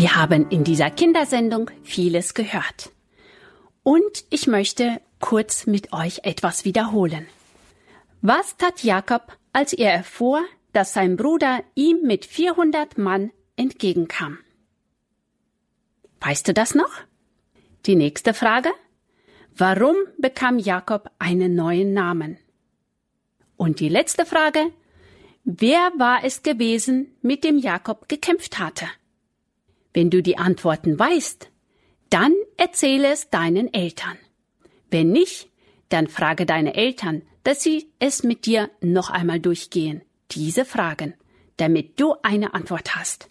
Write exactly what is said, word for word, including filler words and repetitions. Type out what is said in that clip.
Wir haben in dieser Kindersendung vieles gehört. Und ich möchte kurz mit euch etwas wiederholen. Was tat Jakob, als er erfuhr, dass sein Bruder ihm mit vierhundert Mann entgegenkam? Weißt du das noch? Die nächste Frage. Warum bekam Jakob einen neuen Namen? Und die letzte Frage. Wer war es gewesen, mit dem Jakob gekämpft hatte? Wenn du die Antworten weißt, dann erzähle es deinen Eltern. Wenn nicht, dann frage deine Eltern, dass sie es mit dir noch einmal durchgehen, diese Fragen, damit du eine Antwort hast.